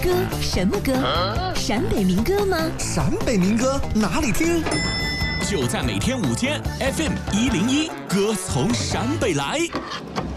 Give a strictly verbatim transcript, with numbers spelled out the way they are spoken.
歌什么歌？陕北民歌吗？ 陕北民歌哪里听？ 就在每天午间 F M 一零一，歌从陕北来。